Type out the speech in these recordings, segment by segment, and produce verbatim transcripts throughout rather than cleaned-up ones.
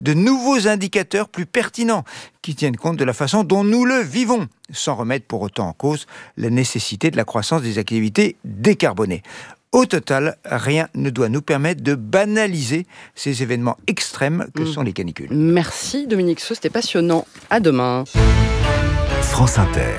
de nouveaux indicateurs plus pertinents qui tiennent compte de la façon dont nous le vivons, sans remettre pour autant en cause la nécessité de la croissance des activités décarbonées. Au total, rien ne doit nous permettre de banaliser ces événements extrêmes que mmh. sont les canicules. Merci Dominique Sceaux, c'était passionnant. À demain. France Inter.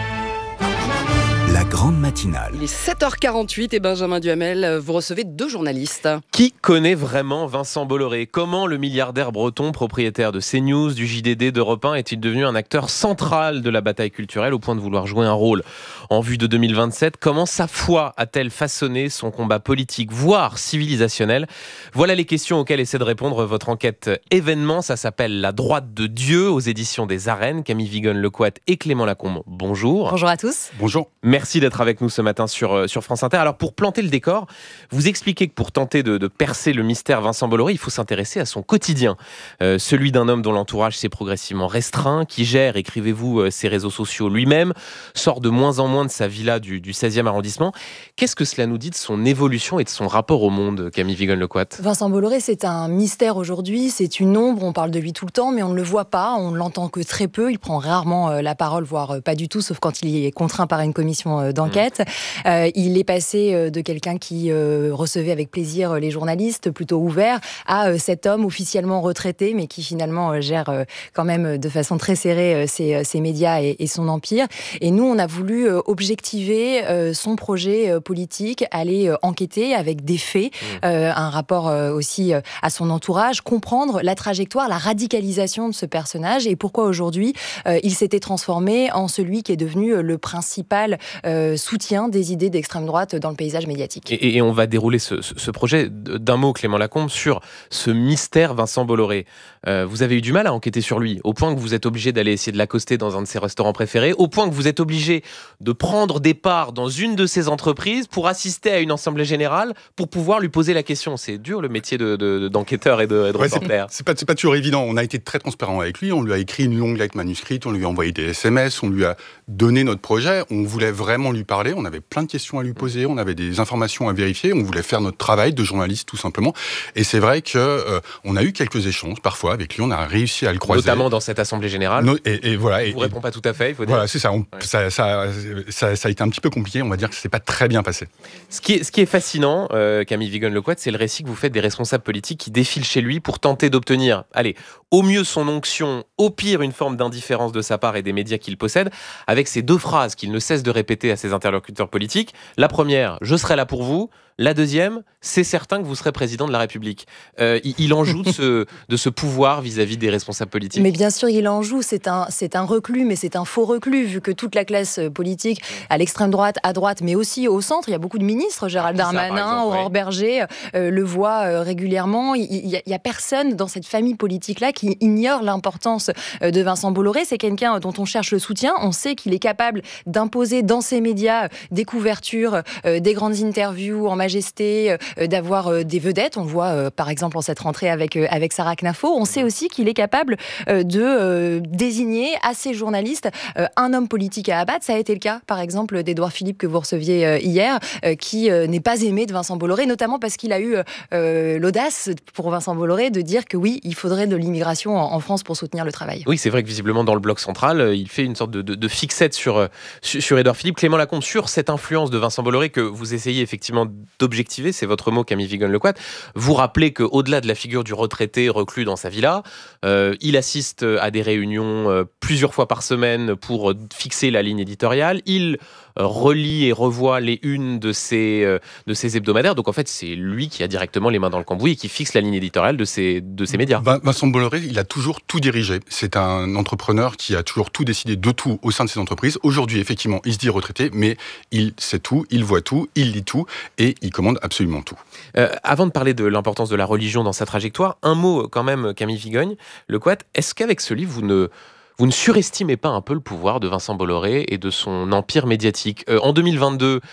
La grande matinale. Il est sept heures quarante-huit et Benjamin Duhamel, vous recevez deux journalistes. Qui connaît vraiment Vincent Bolloré ? Comment le milliardaire breton, propriétaire de CNews, du J D D, d'Europe un, est-il devenu un acteur central de la bataille culturelle au point de vouloir jouer un rôle en vue de deux mille vingt-sept ? Comment sa foi a-t-elle façonné son combat politique, voire civilisationnel ? Voilà les questions auxquelles essaie de répondre votre enquête événement. Ça s'appelle La droite de Dieu aux éditions des Arènes. Camille Vigonne-Lequat et Clément Lacombe, bonjour. Bonjour à tous. Bonjour. Merci d'être avec nous ce matin sur, sur France Inter. Alors pour planter le décor, vous expliquez que pour tenter de, de percer le mystère Vincent Bolloré, il faut s'intéresser à son quotidien. Euh, celui d'un homme dont l'entourage s'est progressivement restreint, qui gère, écrivez-vous, euh, ses réseaux sociaux lui-même, sort de moins en moins de sa villa du, du seizième arrondissement. Qu'est-ce que cela nous dit de son évolution et de son rapport au monde, Camille Vigonne-Lequat ? Vincent Bolloré, c'est un mystère aujourd'hui, c'est une ombre, on parle de lui tout le temps, mais on ne le voit pas, on ne l'entend que très peu, il prend rarement euh, la parole, voire euh, pas du tout, sauf quand il y est contraint par une commission euh, d'enquête. Mmh. Euh, il est passé euh, de quelqu'un qui euh, recevait avec plaisir les journalistes, plutôt ouvert, à euh, cet homme officiellement retraité, mais qui finalement euh, gère euh, quand même de façon très serrée euh, ses, ses médias et, et son empire. Et nous, on a voulu euh, objectiver euh, son projet euh, politique, aller euh, enquêter avec des faits, mmh. euh, un rapport euh, aussi euh, à son entourage, comprendre la trajectoire, la radicalisation de ce personnage et pourquoi aujourd'hui euh, il s'était transformé en celui qui est devenu euh, le principal euh, soutien des idées d'extrême droite dans le paysage médiatique. Et, et on va dérouler ce, ce projet d'un mot, Clément Lacombe, sur ce mystère Vincent Bolloré. Euh, vous avez eu du mal à enquêter sur lui, au point que vous êtes obligé d'aller essayer de l'accoster dans un de ses restaurants préférés, au point que vous êtes obligé de prendre des parts dans une de ses entreprises pour assister à une assemblée générale, pour pouvoir lui poser la question. C'est dur le métier de, de, d'enquêteur et de, de ouais, reporter. C'est, c'est, pas, c'est pas toujours évident. On a été très transparent avec lui, on lui a écrit une longue lettre manuscrite, on lui a envoyé des S M S, on lui a donné notre projet, on voulait vraiment lui parler, on avait plein de questions à lui poser, on avait des informations à vérifier, on voulait faire notre travail de journaliste tout simplement. Et c'est vrai que euh, on a eu quelques échanges parfois avec lui, on a réussi à le croiser. Notamment dans cette assemblée générale. No, et, et voilà. Il vous répond pas tout à fait, il faut dire. Voilà, c'est ça, on, ouais. ça, ça, ça. Ça a été un petit peu compliqué, on va dire que c'est pas très bien passé. Ce qui est, ce qui est fascinant, euh, Camille Vigonne-Lequat, c'est le récit que vous faites des responsables politiques qui défilent chez lui pour tenter d'obtenir, allez, au mieux son onction, au pire une forme d'indifférence de sa part et des médias qu'il possède, avec ces deux phrases qu'il ne cesse de répéter à ses interlocuteurs politiques. La première, je serai là pour vous. La deuxième, c'est certain que vous serez président de la République. Euh, il, il en joue de ce, de ce pouvoir vis-à-vis des responsables politiques. Mais bien sûr, il en joue. C'est un, c'est un reclus, mais c'est un faux reclus, vu que toute la classe politique, à l'extrême droite, à droite, mais aussi au centre, il y a beaucoup de ministres, Gérald Darmanin, Aurore oui. Berger, euh, le voit euh, régulièrement. Il n'y a, a personne dans cette famille politique-là qui ignore l'importance euh, de Vincent Bolloré. C'est quelqu'un dont on cherche le soutien. On sait qu'il est capable d'imposer dans ses médias des couvertures, euh, des grandes interviews en majesté, euh, d'avoir euh, des vedettes. On le voit euh, par exemple en cette rentrée avec, euh, avec Sarah Knafo. On sait aussi qu'il est capable euh, de euh, désigner à ses journalistes euh, un homme politique à abattre. Ça a été le cas par exemple d'Édouard Philippe que vous receviez euh, hier, euh, qui euh, n'est pas aimé de Vincent Bolloré, notamment parce qu'il a eu euh, l'audace pour Vincent Bolloré de dire que oui, il faudrait de l'immigration en, en France pour soutenir le travail. Oui, c'est vrai que visiblement dans le bloc central, il fait une sorte de, de, de fixette sur, sur, sur Édouard Philippe. Clément Lacombe, sur cette influence de Vincent Bolloré que vous essayez effectivement d'objectiver, c'est votre mot, Camille Vigonne-Lequat. Vous rappelez qu'au-delà de la figure du retraité reclus dans sa villa, euh, il assiste à des réunions euh, plusieurs fois par semaine pour fixer la ligne éditoriale. Il euh, relit et revoit les unes de ses, euh, de ses hebdomadaires. Donc en fait, c'est lui qui a directement les mains dans le cambouis et qui fixe la ligne éditoriale de ses, de ses médias. Vincent Bolloré, il a toujours tout dirigé. C'est un entrepreneur qui a toujours tout décidé de tout au sein de ses entreprises. Aujourd'hui, effectivement, il se dit retraité, mais il sait tout, il voit tout, il lit tout et il commande absolument tout. Euh, avant de parler de l'importance de la religion dans sa trajectoire, un mot quand même, Camille Vigonne-Lequat. Est-ce qu'avec ce livre, vous ne, vous ne surestimez pas un peu le pouvoir de Vincent Bolloré et de son empire médiatique ? euh, En deux mille vingt-deux,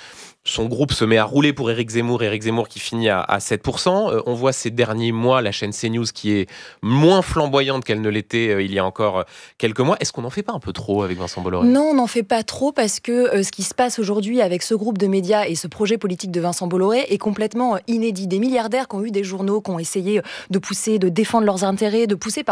son groupe se met à rouler pour Éric Zemmour, Éric Zemmour qui finit à, à sept pour cent. Euh, on voit ces derniers mois la chaîne CNews qui est moins flamboyante qu'elle ne l'était euh, il y a encore euh, quelques mois. Est-ce qu'on n'en fait pas un peu trop avec Vincent Bolloré ? Non, on n'en fait pas trop parce que euh, ce qui se passe aujourd'hui avec ce groupe de médias et ce projet politique de Vincent Bolloré est complètement euh, inédit. Des milliardaires qui ont eu des journaux, qui ont essayé de pousser, de défendre leurs intérêts, de pousser par